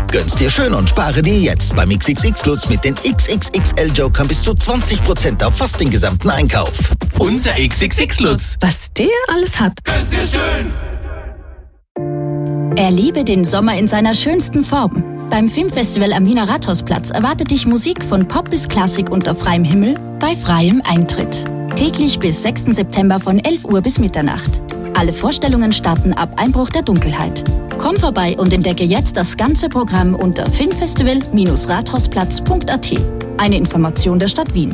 Gönn's dir schön und spare dir jetzt beim XXX Lutz mit den XXXL-Jokern bis zu 20% auf fast den gesamten Einkauf. Unser XXX Lutz. Was der alles hat. Gönn's dir schön. Erlebe den Sommer in seiner schönsten Form. Beim Filmfestival am Wiener Rathausplatz erwartet dich Musik von Pop bis Klassik unter freiem Himmel bei freiem Eintritt. Täglich bis 6. September von 11 Uhr bis Mitternacht. Alle Vorstellungen starten ab Einbruch der Dunkelheit. Komm vorbei und entdecke jetzt das ganze Programm unter filmfestival-rathausplatz.at. Eine Information der Stadt Wien.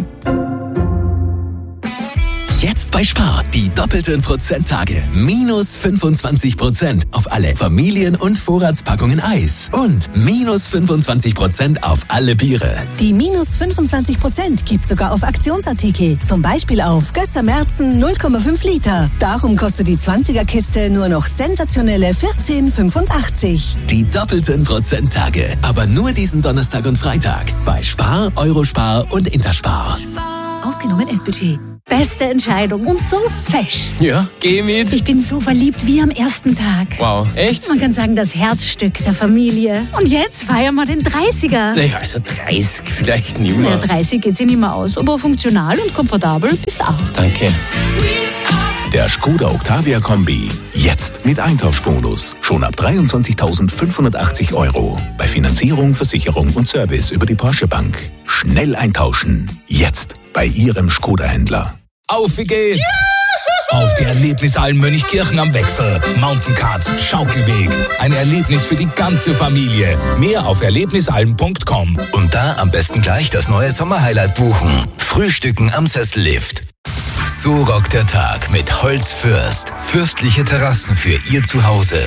Jetzt bei Spar die doppelten Prozenttage. Minus 25% auf alle Familien- und Vorratspackungen Eis. Und minus 25% auf alle Biere. Die minus 25% gibt sogar auf Aktionsartikel. Zum Beispiel auf Gösser Märzen 0,5 Liter. Darum kostet die 20er-Kiste nur noch sensationelle 14,85. Die doppelten Prozenttage. Aber nur diesen Donnerstag und Freitag. Bei Spar, Eurospar und Interspar. Ausgenommen S-Budget. Beste Entscheidung und so fesch. Ja, geh mit. Ich bin so verliebt wie am ersten Tag. Wow, echt? Man kann sagen, das Herzstück der Familie. Und jetzt feiern wir den 30er. Naja, also 30 vielleicht nicht mehr. Ja, 30 geht sich nicht mehr aus, aber funktional und komfortabel bist auch. Danke. Der Skoda Octavia Kombi. Jetzt mit Eintauschbonus. Schon ab 23.580 €. Bei Finanzierung, Versicherung und Service über die Porsche Bank. Schnell eintauschen. Jetzt bei Ihrem Skoda-Händler. Auf wie geht's! Auf die Erlebnishallen Mönchkirchen am Wechsel. Mountaincards, Schaukelweg. Ein Erlebnis für die ganze Familie. Mehr auf erlebnishallen.com. Und da am besten gleich das neue Sommerhighlight buchen. Frühstücken am Sessellift. So rockt der Tag mit Holzfürst. Fürstliche Terrassen für Ihr Zuhause.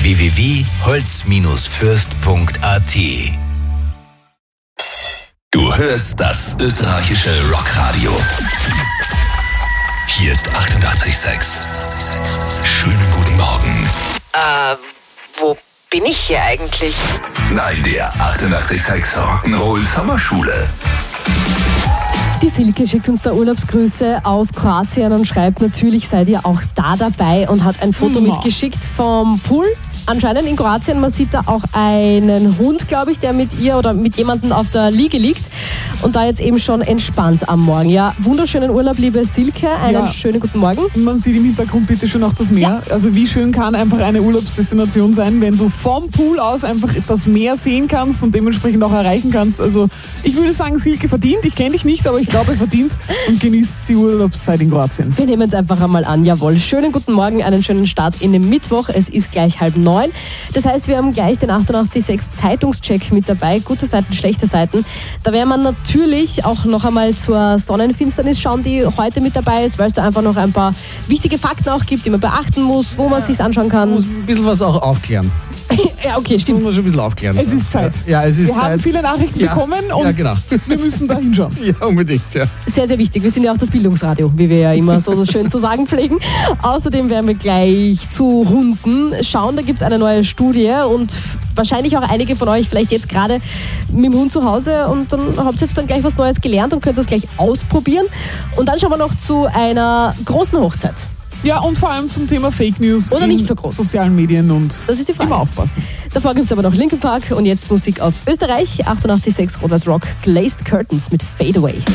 www.holz-fürst.at. Du hörst das österreichische Rockradio. Hier ist 88,6. Schönen guten Morgen. Wo bin ich hier eigentlich? Nein, der 88,6 Rock'n'Roll Sommerschule. Die Silke schickt uns da Urlaubsgrüße aus Kroatien und schreibt, natürlich seid ihr auch da dabei und hat ein Foto mitgeschickt vom Pool. Anscheinend in Kroatien, man sieht da auch einen Hund, glaube ich, der mit ihr oder mit jemandem auf der Liege liegt und da jetzt eben schon entspannt am Morgen. Ja, wunderschönen Urlaub, liebe Silke, einen schönen guten Morgen. Man sieht im Hintergrund bitte schon auch das Meer. Ja. Also wie schön kann einfach eine Urlaubsdestination sein, wenn du vom Pool aus einfach das Meer sehen kannst und dementsprechend auch erreichen kannst. Also ich würde sagen, Silke verdient. Ich kenne dich nicht, aber ich glaube, er verdient und genießt die Urlaubszeit in Kroatien. Wir nehmen es einfach einmal an, jawohl. Schönen guten Morgen, einen schönen Start in den Mittwoch. Es ist gleich 8:30. Das heißt, wir haben gleich den 88,6 Zeitungscheck mit dabei. Gute Seiten, schlechte Seiten. Da werden wir natürlich auch noch einmal zur Sonnenfinsternis schauen, die heute mit dabei ist, weil es da einfach noch ein paar wichtige Fakten auch gibt, die man beachten muss, wo man sich anschauen kann. Man muss ein bisschen was auch aufklären. Ja, okay, stimmt. Muss man schon ein bisschen aufklären. Es ist Zeit. Ja, es ist wir Zeit. haben viele Nachrichten bekommen und wir müssen da hinschauen. Ja, unbedingt. Ja. Sehr, sehr wichtig. Wir sind ja auch das Bildungsradio, wie wir ja immer so schön zu sagen pflegen. Außerdem werden wir gleich zu Hunden schauen. Da gibt es eine neue Studie und wahrscheinlich auch einige von euch vielleicht jetzt gerade mit dem Hund zu Hause und dann habt ihr jetzt dann gleich was Neues gelernt und könnt es gleich ausprobieren. Und dann schauen wir noch zu einer großen Hochzeit. Ja, und vor allem zum Thema Fake News oder nicht so groß. Sozialen Medien und das ist die Frage. Immer aufpassen. Davor gibt es aber noch Linkin Park und jetzt Musik aus Österreich. 88,6 Rot-Weiß Rock, Glazed Curtains mit Fade Away.